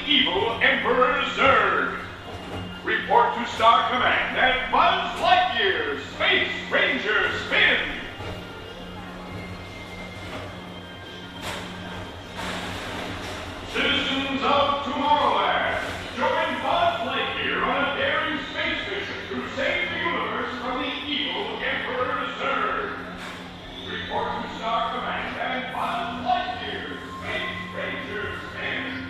evil Emperor Zurg. Report to Star Command and buzz like